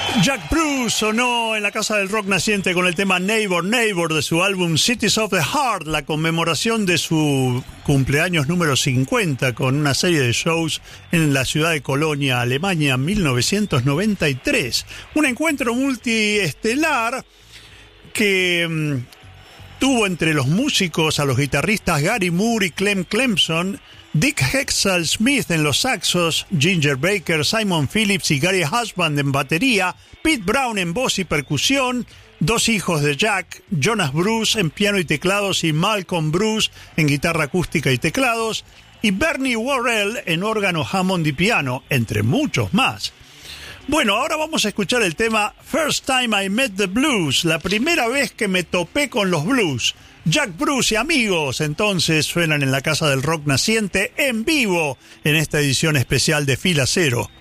Jack Bruce sonó en la Casa del Rock Naciente con el tema Neighbor, Neighbor de su álbum Cities of the Heart, la conmemoración de su cumpleaños número 50 con una serie de shows en la ciudad de Colonia, Alemania, 1993. Un encuentro multiestelar que tuvo entre los músicos a los guitarristas Gary Moore y Clem Clemson, Dick Hexal Smith en los saxos, Ginger Baker, Simon Phillips y Gary Husband en batería, Pete Brown en voz y percusión, dos hijos de Jack, Jonas Bruce en piano y teclados y Malcolm Bruce en guitarra acústica y teclados, y Bernie Worrell en órgano Hammond y piano, entre muchos más. Bueno, ahora vamos a escuchar el tema First Time I Met the Blues, la primera vez que me topé con los blues. Jack Bruce y amigos, entonces, suenan en la Casa del Rock Naciente en vivo en esta edición especial de Fila Cero.